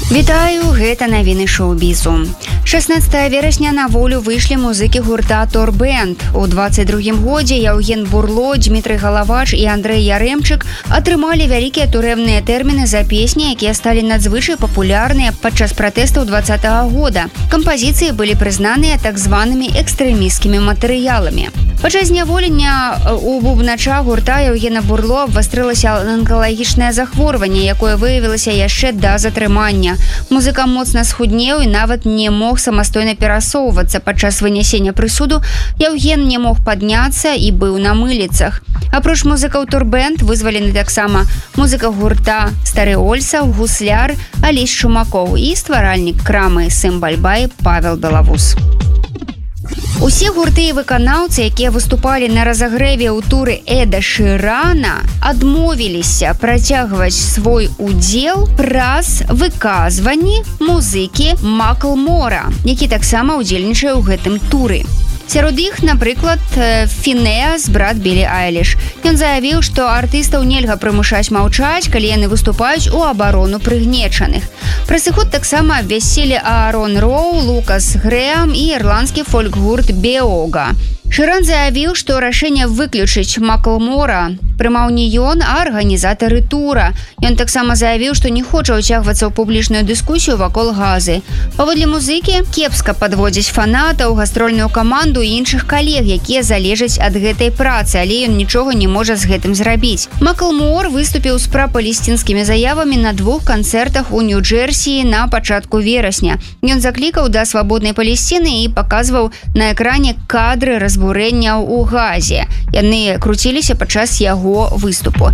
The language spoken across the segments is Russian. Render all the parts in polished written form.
Вітаю, гэта навіны шоу-бізу. 16 верасня на волю выйшлі музыкі гурта Торбэнд. У 22-м годзе Яўген Бурло, Дмітрый Галавач і Андрэй Ярэмчык атрымалі вялікія турэбныя тэрміны за песні, якія сталі надзвычай папулярныя падчас пратэстаў 20-го года. Кампазіцыі былі прызнаныя так званымі экстрэмісцкімі матэрыяламі. Падчас зняволення у бубнача гурта Яўгена Бурло абвастрылася онкалагічнае захворванне, якое выявілася яшчэ да затрымання. Музыка моцна схуднеў і нават не мог самастойна перасоўвацца. Падчас вынясення прысуду Яўген не мог падняцца і быў на мыліцах. Апроч музыкаў Торбэнд вызвалены таксама музыка гурта Стары Ольса, гусляр Алесь Шумакоў і стваральнік крамы Сым-Бальбай Павел Белавус. Усе гурты і выканаўцы, якія выступалі на разагрэве ў туры Эда Шырана, адмовіліся працягваць свой удзел праз выказванні музыкі Маклмора, які таксама удзельнічае ў гэтым туры. Сярод іх, напрыклад, Фінеас, брат Білі Айліш. Ён заявіў, што артыстаў нельга прымушаць маўчаць, калі яны выступаюць у абарону прыгнечаных. Пра сыход таксама абвясцілі Аарон Роу, Лукас Грэам і ірландскі фольк-гурт Беога. Шыран заявіў, што рашэнне выключыць Маклмора прымаў не ён, а арганізатары тура. Ён таксама заявіў, што не хоча ўцягвацца ў публічную дыскусію вакол газы. Паводле музыкі, кепска падводзіць фанатаў, гастрольную каманду і іншых калег, якія залежаць ад гэтай працы, але ён нічога не можа з гэтым зрабіць. Маклмор выступіў з прапалесцінскімі заявамі на 2 канцэртах у Нью-Джерсіі на пачатку верасня. Ён заклікаў да свабоднай Палесціны і паказваў на экране кадры разбурэнняў у газе. Яны круціліся падчас яго выступу.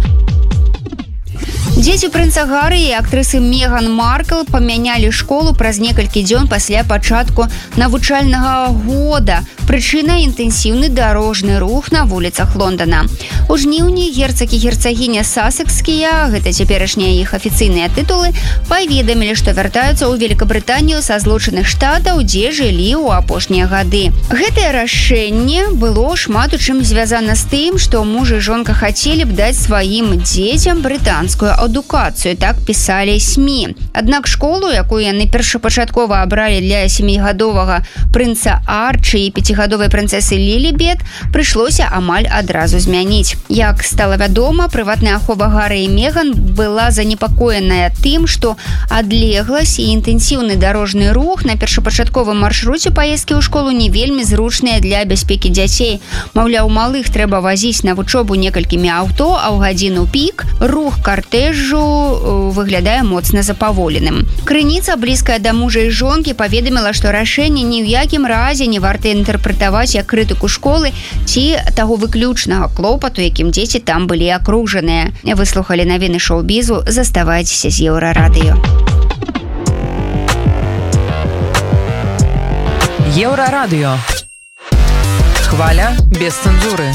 Дзеці прынца Гары і актрысы Меган Маркл памянялі школу праз некалькі дзён пасля пачатку навучальнага года. Прычына – інтэнсіўны дарожны рух на вуліцах Лондона. У жніўні герцаг і герцагіня Сасекскія, гэта цяперашнія іх афіцыйныя тытулы, паведамілі, што вяртаюцца ў Великабрытанію са злучаных штатаў, дзе жылі ў апошнія гады. Гэтае рашэнне было шмат у чым звязана з тым, што муж і жонка хацелі б даць сваім дзецям брытанскую адукацыю, так пісалі СМІ. Аднак школу, якую яны першапачаткова абралі для 7гадовага прынца Арчы і 5гадовай прынцэсы Лілібет, прыйшлося амаль адразу змяніць. Як стала вядома, прыватная ахова Гары і Меган была занепакоеная тым, што адлегласць і інтэнсіўны дарожны рух на першапачатковым маршруце паездкі ў школу не вельмі зручныя для бяспекі дзяцей. Маўляў, малых трэба вазіць на вучобу некалькімі аўто, а ў гадзіну пік рух картэжу выглядае моцна запаволеным. Крыніца, блізкая да мужа і жонкі, паведаміла, што рашэнне ні ў якім разе не варта інтэрпрэтаваць як крытыку школы ці таго выключнага клопату, якім дзеці там былі акружаныя. Выслухалі навіны шоу-бізу, заставайцеся з Еўрарадыё. Еўрарадыё. Хваля без цэнзуры.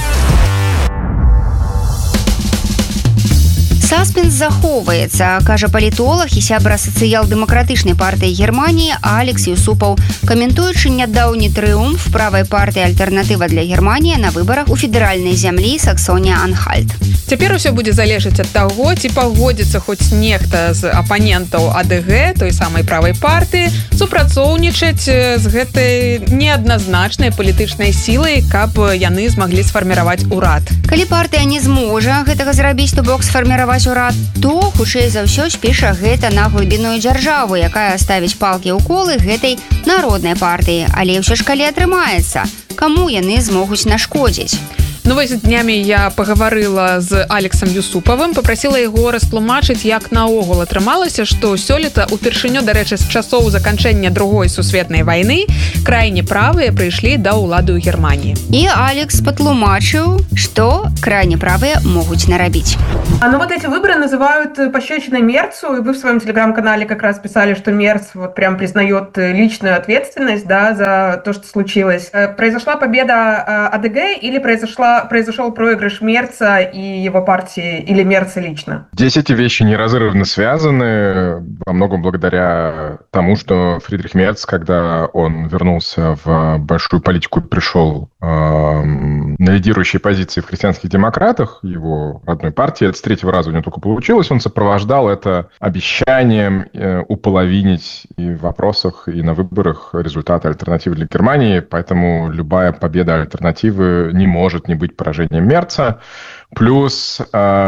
Саспенс захоўваецца, кажа палітолог і сябра сацыял-дэмакратычнай партыі Германіі Алекс Юсупаў, каментуючы нядаўні трыумф правай партыі «Альтэрнатыва для Германіі» на выбарах у федэральнай зямлі Саксонія-Анхальт. Цяпер усё будзе залежаць ад таго, ці пагодзіцца хоць нехта з апанентаў АДГ, той самай правай партыі, супрацоўнічаць з гэтай неадназначнай палітычнай сілай, каб яны змаглі сфарміраваць урад. Калі партыя не зможа гэтага зрабіць, то бок сфарміраваць урад, то, хутчэй за ўсё, спіша гэта на глыбінную дзяржаву, якая ставіць палкі ў колы гэтай народнай партыі. Але ўсё ж калі атрымаецца, каму яны змогуць нашкодзіць? Ну вось днямі я пагаварыла з Алексам Юсупавым, папрасіла яго растлумачыць, як наогул атрымалася, што сёлета упершыню, дарэчы, з часоў заканчэння Другой сусветнай вайны крайне правыя прыйшлі да ўлады ў Германіі. І Алекс патлумачыў, што крайне правыя могуць нарабіць. Ну вот эти выборы называют пощечиной Мерцу, и вы в своем телеграм-канале как раз писали, что Мерц вот прям признает личную ответственность, да, за то, что случилось. Произошла победа АДГ или произошла произошел проигрыш Мерца и его партии или Мерца лично? Здесь эти вещи неразрывно связаны, во многом благодаря тому, что Фридрих Мерц, когда он вернулся в большую политику, пришел на лидирующие позиции в христианских демократах, его родной партии, это с третьего раза у него только получилось, он сопровождал это обещанием уполовинить и в вопросах, и на выборах результаты альтернативы для Германии, поэтому любая победа альтернативы не может не быть поражением Мерца. Плюс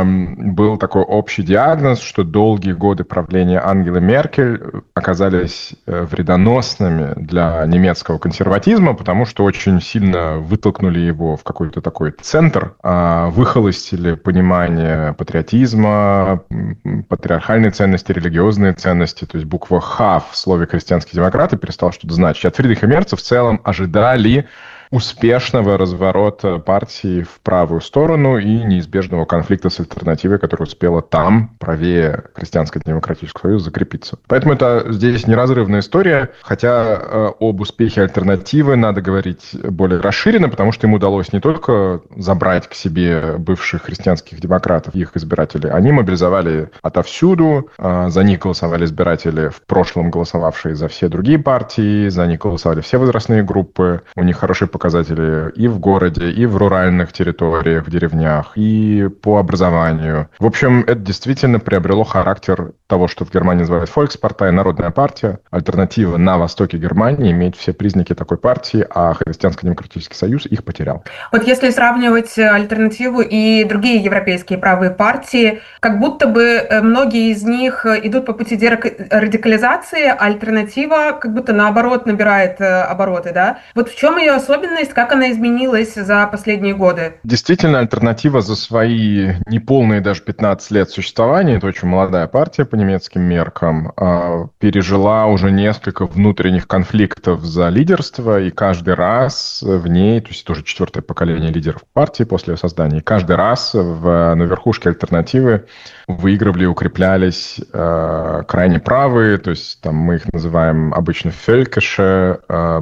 был такой общий диагноз, что долгие годы правления Ангелы Меркель оказались вредоносными для немецкого консерватизма, потому что очень сильно вытолкнули его в какой-то такой центр, выхолостили понимание патриотизма, патриархальные ценности, религиозные ценности. То есть буква «Х» в слове «христианские демократы» перестала что-то значить. От Фридриха Мерца в целом ожидали успешного разворота партии в правую сторону и неизбежного конфликта с альтернативой, которая успела там, правее Христианско-демократического союза, закрепиться. Поэтому это здесь неразрывная история, хотя об успехе альтернативы надо говорить более расширенно, потому что им удалось не только забрать к себе бывших христианских демократов и их избирателей, они мобилизовали отовсюду, за них голосовали избиратели, в прошлом голосовавшие за все другие партии, за них голосовали все возрастные группы, у них хорошие показатели и в городе, и в руральных территориях, в деревнях, и по образованию. В общем, это действительно приобрело характер того, что в Германии называют Volkspartei, народная партия. Альтернатива на востоке Германии имеет все признаки такой партии, а Христианско-демократический союз их потерял. Вот если сравнивать альтернативу и другие европейские правые партии, как будто бы многие из них идут по пути дерадикализации, а альтернатива как будто наоборот набирает обороты, да? Вот в чем ее особенность? Как она изменилась за последние годы? Действительно, альтернатива за свои неполные даже 15 лет существования, это очень молодая партия по немецким меркам, пережила уже несколько внутренних конфликтов за лидерство, и каждый раз в ней, то есть это уже четвертое поколение лидеров партии после ее создания, и каждый раз на верхушке альтернативы выигрывали и укреплялись крайне правые, то есть там мы их называем обычно «фелькеше»,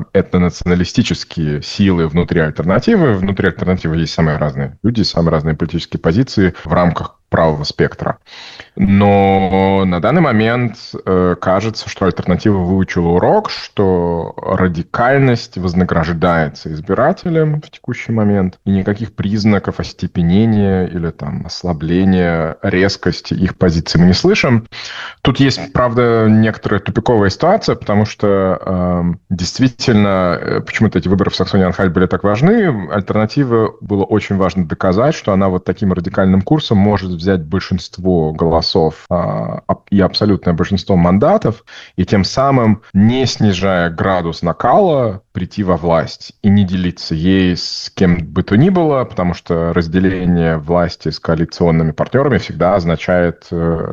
этнонационалистические силы внутри альтернативы. Внутри альтернативы есть самые разные люди, самые разные политические позиции в рамках правого спектра. Но на данный момент кажется, что альтернатива выучила урок, что радикальность вознаграждается избирателем в текущий момент, и никаких признаков остепенения или там ослабления резкости их позиций мы не слышим. Тут есть, правда, некоторая тупиковая ситуация, потому что действительно, почему-то эти выборы в Саксонии-Анхальт были так важны. Альтернативе было очень важно доказать, что она вот таким радикальным курсом может взять большинство голосов и абсолютное большинство мандатов, и тем самым, не снижая градус накала, прийти во власть и не делиться ей с кем бы то ни было, потому что разделение власти с коалиционными партнерами всегда означает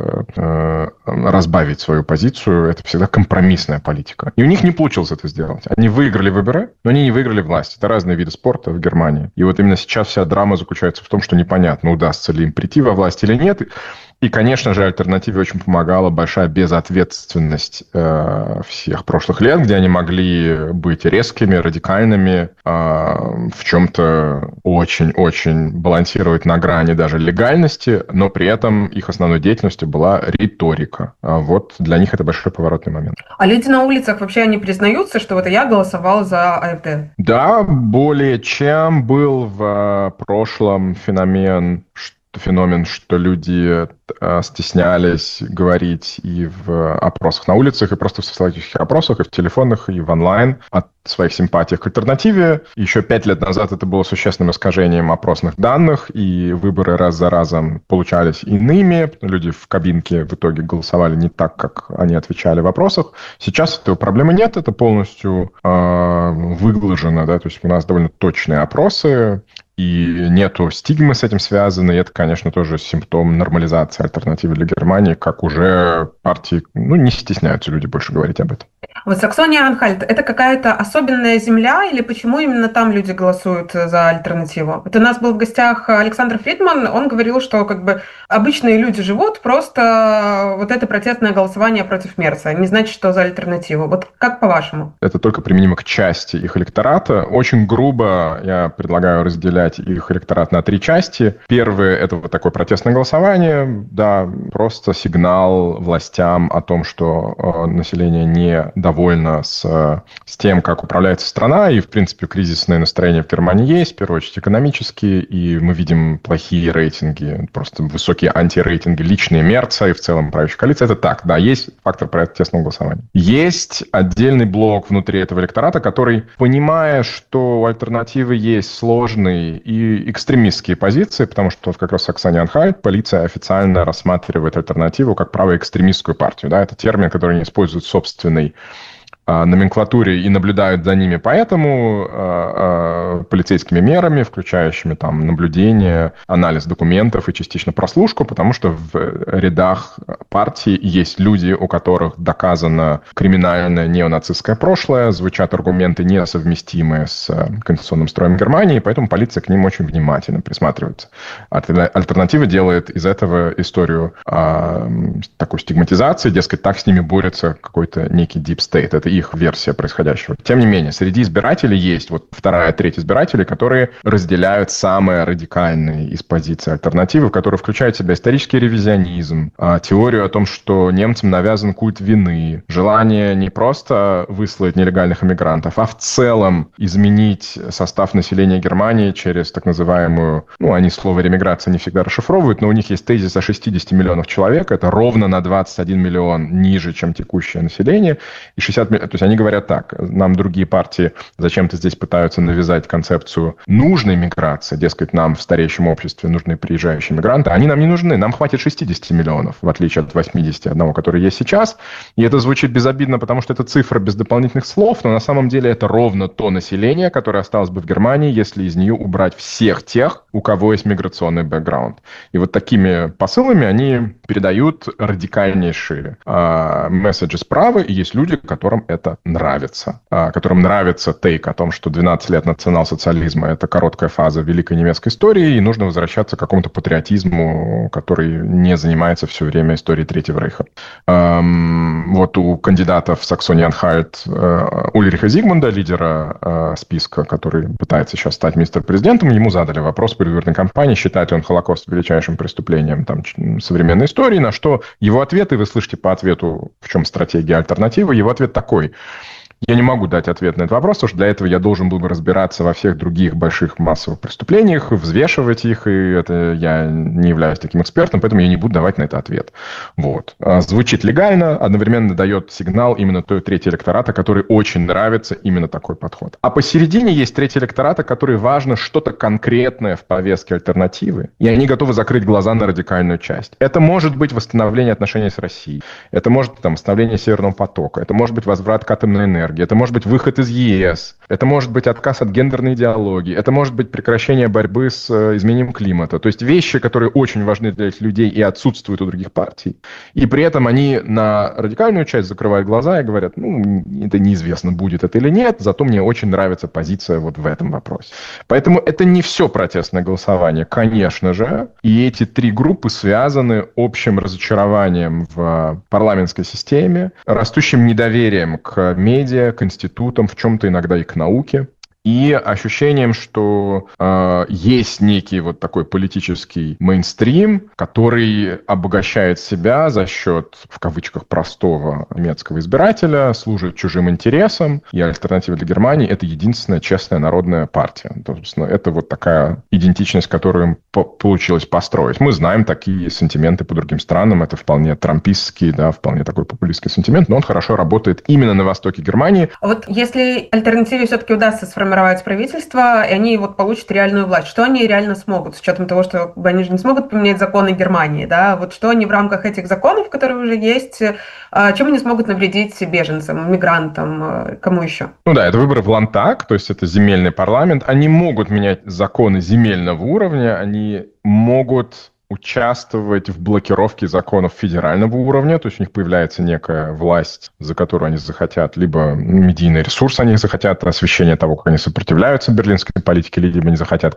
разбавить свою позицию. Это всегда компромиссная политика. И у них не получилось это сделать. Они выиграли выборы, но они не выиграли власть. Это разные виды спорта в Германии. И вот именно сейчас вся драма заключается в том, что непонятно, удастся ли им прийти во власть или нет. И, конечно же, альтернативе очень помогала большая безответственность всех прошлых лет, где они могли быть резкими, радикальными, в чем-то очень-очень балансировать на грани даже легальности, но при этом их основной деятельностью была риторика. Вот для них это большой поворотный момент. А люди на улицах вообще они признаются, что вот я голосовал за АфД? Да, более чем был в прошлом феномен, что люди стеснялись говорить и в опросах на улицах, и просто в социологических опросах, и в телефонных, и в онлайн о своих симпатиях к альтернативе. Еще 5 лет назад это было существенным искажением опросных данных, и выборы раз за разом получались иными. Люди в кабинке в итоге голосовали не так, как они отвечали в опросах. Сейчас этого проблемы нет, это полностью выглажено, да, то есть у нас довольно точные опросы, и нету стигмы с этим связаны, и это, конечно, тоже симптом нормализации альтернативы для Германии, как уже партии, не стесняются люди больше говорить об этом. Вот Саксония-Анхальт – это какая-то особенная земля, или почему именно там люди голосуют за альтернативу? Вот у нас был в гостях Александр Фридман, он говорил, что как бы обычные люди живут, просто вот это протестное голосование против Мерца не значит, что за альтернативу. Вот как по-вашему? Это только применимо к части их электората. Очень грубо я предлагаю разделять их электорат на 3 части. Первое – это вот такое протестное голосование, да, просто сигнал властям о том, что население не довольно с тем, как управляется страна, и, в принципе, кризисное настроение в Германии есть, в первую очередь экономические, и мы видим плохие рейтинги, просто высокие антирейтинги, личные Мерца и в целом правящей коалиции. Это так, да, есть фактор протестного голосования. Есть отдельный блок внутри этого электората, который, понимая, что у альтернативы есть сложные и экстремистские позиции, потому что вот как раз в Саксонии-Анхальт полиция официально рассматривает альтернативу как правоэкстремистскую партию. Да, это термин, который они используют в собственной номенклатуре и наблюдают за ними, поэтому полицейскими мерами, включающими там наблюдение, анализ документов и частично прослушку, потому что в рядах партии есть люди, у которых доказано криминальное неонацистское прошлое, звучат аргументы, несовместимые с конституционным строем Германии, поэтому полиция к ним очень внимательно присматривается. Альтернатива делает из этого историю такой стигматизации, дескать, так с ними борется какой-то некий deep state. Это их версия происходящего. Тем не менее, среди избирателей есть вот 2/3 избирателей, которые разделяют самые радикальные из позиций альтернативы, которые включают в себя исторический ревизионизм, теорию о том, что немцам навязан культ вины, желание не просто выслать нелегальных иммигрантов, а в целом изменить состав населения Германии через так называемую, они слово ремиграция не всегда расшифровывают, но у них есть тезис о 60 миллионов человек, это ровно на 21 миллион ниже, чем текущее население, и 60 миллионов. То есть они говорят так, нам другие партии зачем-то здесь пытаются навязать концепцию нужной миграции, дескать, нам в стареющем обществе нужны приезжающие мигранты, они нам не нужны, нам хватит 60 миллионов, в отличие от 81, который есть сейчас, и это звучит безобидно, потому что это цифра без дополнительных слов, но на самом деле это ровно то население, которое осталось бы в Германии, если из нее убрать всех тех, у кого есть миграционный бэкграунд. И вот такими посылами они передают радикальнейшие месседжи справа, и есть люди, которым это нравится. Которым нравится тейк о том, что 12 лет национал-социализма – это короткая фаза великой немецкой истории, и нужно возвращаться к какому-то патриотизму, который не занимается все время историей Третьего рейха. Вот у кандидата в Саксонии-Анхальт Ульриха Зигмунда, лидера списка, который пытается сейчас стать министр-президентом, ему задали вопрос в предвыборной кампании, считает ли он Холокост величайшим преступлением современной истории, на что его ответ, и вы слышите по ответу, в чем стратегия альтернативы, его ответ такой: я не могу дать ответ на этот вопрос, потому что для этого я должен был бы разбираться во всех других больших массовых преступлениях, взвешивать их, и это я не являюсь таким экспертом, поэтому я не буду давать на это ответ. Вот. Звучит легально, одновременно дает сигнал именно той трети электората, который очень нравится именно такой подход. А посередине есть треть электората, которой важно что-то конкретное в повестке альтернативы, и они готовы закрыть глаза на радикальную часть. Это может быть восстановление отношений с Россией, это может быть восстановление Северного потока, это может быть возврат к атомной энергии, это может быть выход из ЕС, это может быть отказ от гендерной идеологии, это может быть прекращение борьбы с изменением климата. То есть вещи, которые очень важны для этих людей и отсутствуют у других партий. И при этом они на радикальную часть закрывают глаза и говорят, это неизвестно, будет это или нет, зато мне очень нравится позиция вот в этом вопросе. Поэтому это не все протестное голосование, конечно же. И эти 3 группы связаны общим разочарованием в парламентской системе, растущим недоверием к медиа, к институтам, в чем-то иногда и к науке, и ощущением, что есть некий вот такой политический мейнстрим, который обогащает себя за счет, в кавычках, простого немецкого избирателя, служит чужим интересам, и альтернатива для Германии – это единственная честная народная партия. Собственно, это вот такая идентичность, которую им получилось построить. Мы знаем такие сентименты по другим странам, это вполне трампистский, да, вполне такой популистский сентимент, но он хорошо работает именно на востоке Германии. А вот если альтернативе все-таки удастся сформировать правительство, и они вот получат реальную власть. Что они реально смогут, с учетом того, что они же не смогут поменять законы Германии, да? Вот что они в рамках этих законов, которые уже есть, чем они смогут навредить беженцам, мигрантам, кому еще? Да, это выборы в Ландтаг, то есть это земельный парламент. Они могут менять законы земельного уровня, они могут участвовать в блокировке законов федерального уровня, то есть у них появляется некая власть, за которую они захотят, либо медийный ресурс они захотят, освещение того, как они сопротивляются берлинской политике, либо они захотят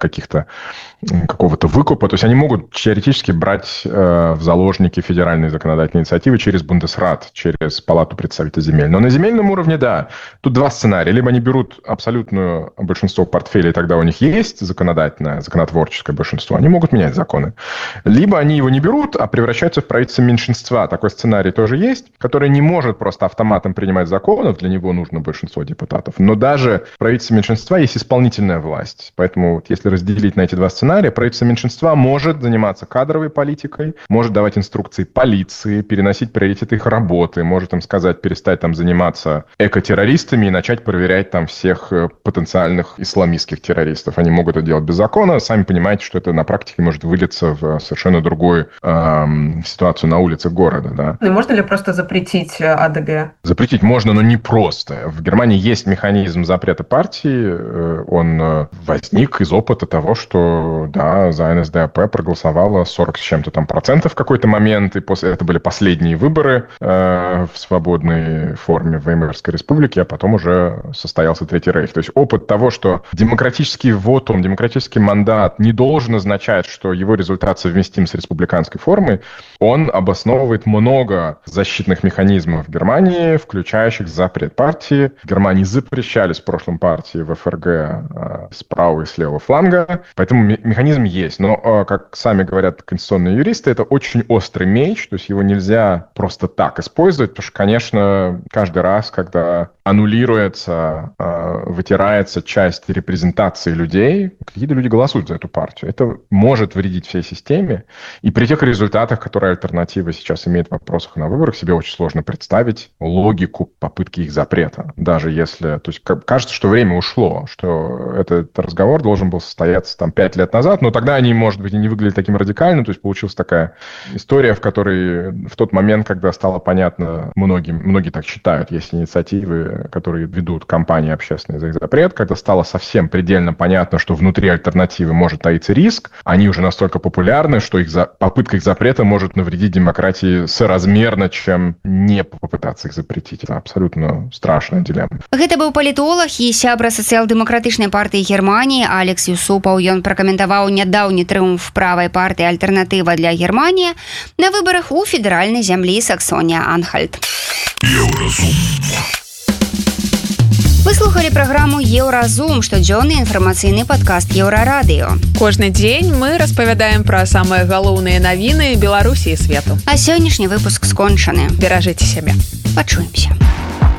какого-то выкупа. То есть они могут теоретически брать в заложники федеральные законодательные инициативы через Бундесрат, через Палату представителей земель. Но на земельном уровне, да, тут два сценария. Либо они берут абсолютное большинство портфелей, тогда у них есть законотворческое большинство, они могут менять законы. Либо они его не берут, а превращаются в правительство меньшинства. Такой сценарий тоже есть, который не может просто автоматом принимать законов, для него нужно большинство депутатов. Но даже в правительстве меньшинства есть исполнительная власть. Поэтому если разделить на эти два сценария, правительство меньшинства может заниматься кадровой политикой, может давать инструкции полиции, переносить приоритеты их работы, может им сказать перестать там заниматься экотеррористами и начать проверять там всех потенциальных исламистских террористов. Они могут это делать без закона. Сами понимаете, что это на практике может вылиться в совершенно другую ситуацию на улицах города. Да. И можно ли просто запретить АДГ? Запретить можно, но не просто. В Германии есть механизм запрета партии. Он возник из опыта того, что да, за НСДАП проголосовало 40 с чем-то там процентов в какой-то момент, и после это были последние выборы в свободной форме в Веймарской республике, а потом уже состоялся Третий рейх. То есть опыт того, что демократический вотум, демократический мандат не должен означать, что его результат совместим с республиканской формой, он обосновывает много защитных механизмов в Германии, включающих запрет партии. В Германии запрещались в прошлом партии в ФРГ с правого и с левого фланга, поэтому механизм есть. Но, как сами говорят конституционные юристы, это очень острый меч, то есть его нельзя просто так использовать, потому что, конечно, каждый раз, когда аннулируется, вытирается часть репрезентации людей, какие-то люди голосуют за эту партию. Это может вредить всей системе. И при тех результатах, которые альтернатива сейчас имеет в вопросах на выборах, себе очень сложно представить логику попытки их запрета. Даже если... То есть кажется, что время ушло, что этот разговор должен был состояться там 5 лет назад, но тогда они, может быть, и не выглядели таким радикальным. То есть получилась такая история, в которой в тот момент, когда стало понятно, многие так считают, есть инициативы, которые ведут кампании общественные за их запрет, когда стало совсем предельно понятно, что внутри альтернативы может таиться риск, они уже настолько популярны, что попытка их запрета может навредить демократии соразмерно, чем не попытаться их запретить. Это абсолютно страшная дилемма. Гэта быў палітолог і сябра сацыял-дэмакратычнай партыі Германіі Алекс Юсупаў. Ён пракаментаваў нядаўні трыумф правай партыі «Альтэрнатыва для Германіі» на выбарах у федэральнай зямлі Саксонія-Анхальт. Вы слухали праграму «Еўразум», штодзённы інфармацыйны падкаст «Еўрарадыё». Кожны дзень мы распавядаем пра самыя галоўныя навіны Беларусі і свету. А сённяшні выпуск скончаны. Беражыце сябе. Пачуемся.